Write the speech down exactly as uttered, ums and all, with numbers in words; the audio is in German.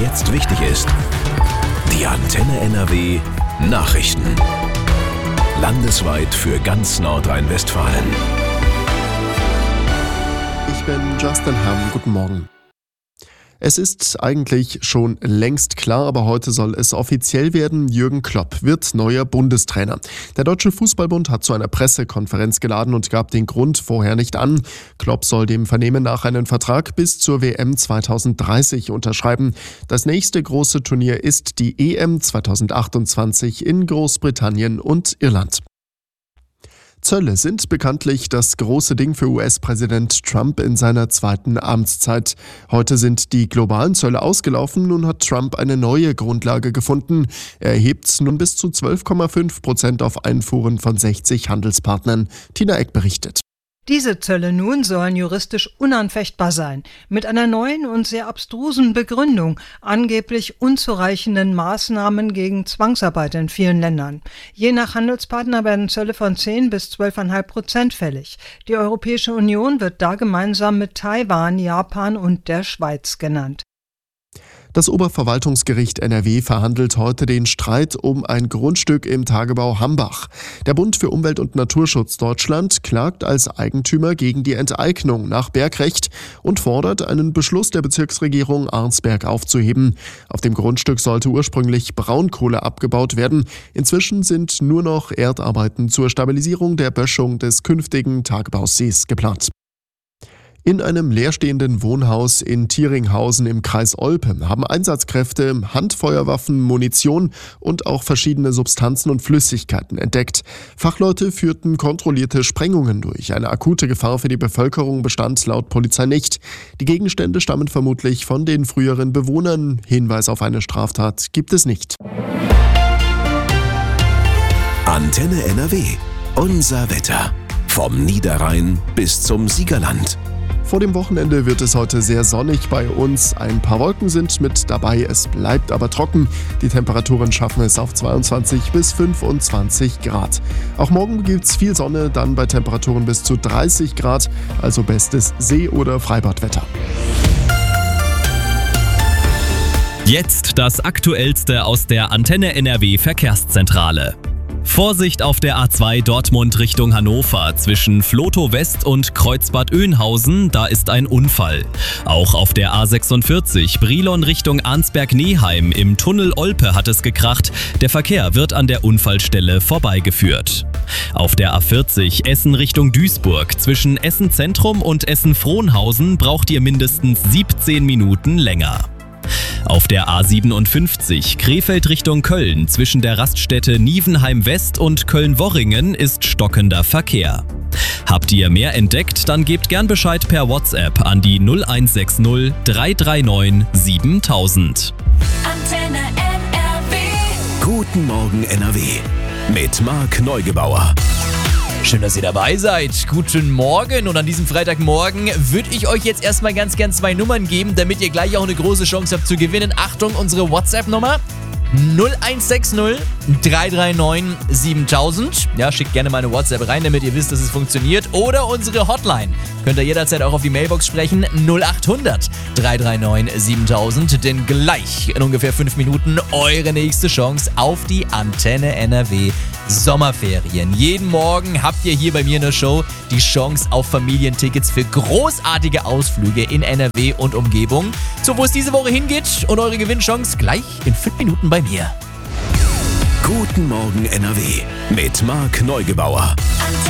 jetzt wichtig ist. Die Antenne N R W Nachrichten. Landesweit für ganz Nordrhein-Westfalen. Ich bin Justin Hamm. Guten Morgen. Es ist eigentlich schon längst klar, aber heute soll es offiziell werden. Jürgen Klopp wird neuer Bundestrainer. Der Deutsche Fußballbund hat zu einer Pressekonferenz geladen und gab den Grund vorher nicht an. Klopp soll dem Vernehmen nach einen Vertrag bis zur W M zwanzig dreißig unterschreiben. Das nächste große Turnier ist die E M zwanzig achtundzwanzig in Großbritannien und Irland. Zölle sind bekanntlich das große Ding für U S-Präsident Trump in seiner zweiten Amtszeit. Heute sind die globalen Zölle ausgelaufen, nun hat Trump eine neue Grundlage gefunden. Er erhebt nun bis zu zwölf Komma fünf Prozent auf Einfuhren von sechzig Handelspartnern. Tina Eck berichtet. Diese Zölle nun sollen juristisch unanfechtbar sein, mit einer neuen und sehr abstrusen Begründung, angeblich unzureichenden Maßnahmen gegen Zwangsarbeit in vielen Ländern. Je nach Handelspartner werden Zölle von zehn bis zwölf Komma fünf Prozent fällig. Die Europäische Union wird da gemeinsam mit Taiwan, Japan und der Schweiz genannt. Das Oberverwaltungsgericht N R W verhandelt heute den Streit um ein Grundstück im Tagebau Hambach. Der Bund für Umwelt und Naturschutz Deutschland klagt als Eigentümer gegen die Enteignung nach Bergrecht und fordert, einen Beschluss der Bezirksregierung Arnsberg aufzuheben. Auf dem Grundstück sollte ursprünglich Braunkohle abgebaut werden. Inzwischen sind nur noch Erdarbeiten zur Stabilisierung der Böschung des künftigen Tagebaussees geplant. In einem leerstehenden Wohnhaus in Thieringhausen im Kreis Olpe haben Einsatzkräfte Handfeuerwaffen, Munition und auch verschiedene Substanzen und Flüssigkeiten entdeckt. Fachleute führten kontrollierte Sprengungen durch. Eine akute Gefahr für die Bevölkerung bestand laut Polizei nicht. Die Gegenstände stammen vermutlich von den früheren Bewohnern. Hinweis auf eine Straftat gibt es nicht. Antenne N R W. Unser Wetter. Vom Niederrhein bis zum Siegerland. Vor dem Wochenende wird es heute sehr sonnig bei uns. Ein paar Wolken sind mit dabei, es bleibt aber trocken. Die Temperaturen schaffen es auf zweiundzwanzig bis fünfundzwanzig Grad. Auch morgen gibt es viel Sonne, dann bei Temperaturen bis zu dreißig Grad, also bestes See- oder Freibadwetter. Jetzt das Aktuellste aus der Antenne N R W Verkehrszentrale. Vorsicht auf der A zwei Dortmund Richtung Hannover zwischen Flotow West und Kreuzbad Oeynhausen, da ist ein Unfall. Auch auf der A sechsundvierzig Brilon Richtung Arnsberg-Neheim im Tunnel Olpe hat es gekracht. Der Verkehr wird an der Unfallstelle vorbeigeführt. Auf der A vierzig Essen Richtung Duisburg zwischen Essen Zentrum und Essen Frohnhausen braucht ihr mindestens siebzehn Minuten länger. Auf der A siebenundfünfzig Krefeld Richtung Köln zwischen der Raststätte Nievenheim West und Köln-Worringen ist stockender Verkehr. Habt ihr mehr entdeckt, dann gebt gern Bescheid per WhatsApp an die null eins sechs null drei drei neun siebentausend. Antenne N R W. Guten Morgen N R W. Mit Marc Neugebauer. Schön, dass ihr dabei seid. Guten Morgen und an diesem Freitagmorgen würde ich euch jetzt erstmal ganz, ganz zwei Nummern geben, damit ihr gleich auch eine große Chance habt zu gewinnen. Achtung, unsere WhatsApp-Nummer null eins sechs null drei drei neun siebentausend. Ja, schickt gerne mal eine WhatsApp rein, damit ihr wisst, dass es funktioniert. Oder unsere Hotline. Könnt ihr jederzeit auch auf die Mailbox sprechen. null acht hundert drei drei neun siebentausend. Denn gleich in ungefähr fünf Minuten eure nächste Chance auf die Antenne N R W Sommerferien. Jeden Morgen habt ihr hier bei mir in der Show die Chance auf Familientickets für großartige Ausflüge in N R W und Umgebung. So, wo es diese Woche hingeht und eure Gewinnchance gleich in fünf Minuten bei mir. Guten Morgen N R W mit Marc Neugebauer.